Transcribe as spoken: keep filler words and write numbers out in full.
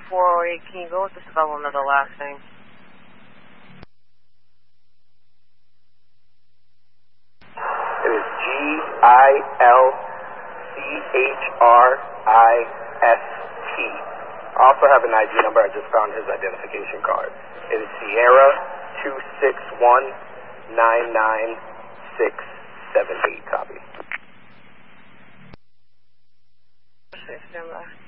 four oh eight. Can you go with the spelling of the last name? It is G I L C H R I S T. I also have an I D number. I just found his identification card. It is Sierra two six one nine nine six seven eight. Copy. Stand by.